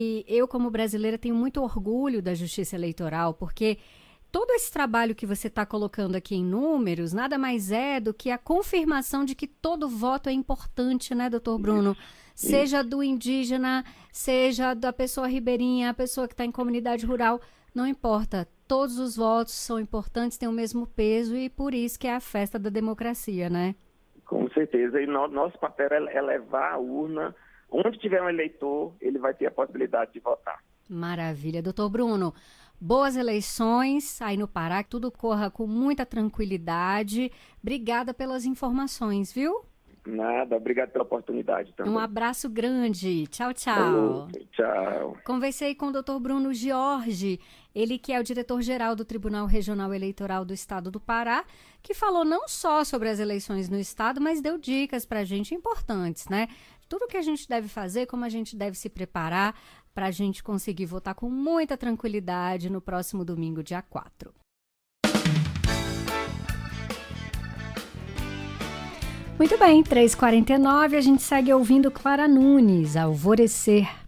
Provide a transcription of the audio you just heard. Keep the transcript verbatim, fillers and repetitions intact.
E eu, como brasileira, tenho muito orgulho da Justiça Eleitoral, porque todo esse trabalho que você está colocando aqui em números, nada mais é do que a confirmação de que todo voto é importante, né, doutor Bruno? Isso, seja isso. Do indígena, seja da pessoa ribeirinha, a pessoa que está em comunidade rural, não importa. Todos os votos são importantes, têm o mesmo peso e por isso que é a festa da democracia, né? Com certeza. E no, nosso papel é, é levar a urna. Onde tiver um eleitor, ele vai ter a possibilidade de votar. Maravilha. Doutor Bruno, boas eleições aí no Pará, que tudo corra com muita tranquilidade. Obrigada pelas informações, viu? Nada, obrigado pela oportunidade também. Um abraço grande. Tchau, tchau. Falou, tchau. Conversei com o doutor Bruno Jorge, ele que é o diretor-geral do Tribunal Regional Eleitoral do Estado do Pará, que falou não só sobre as eleições no Estado, mas deu dicas para a gente importantes, né? Tudo o que a gente deve fazer, como a gente deve se preparar para a gente conseguir votar com muita tranquilidade no próximo domingo, dia quatro. Muito bem, três e quarenta e nove, a gente segue ouvindo Clara Nunes, Alvorecer.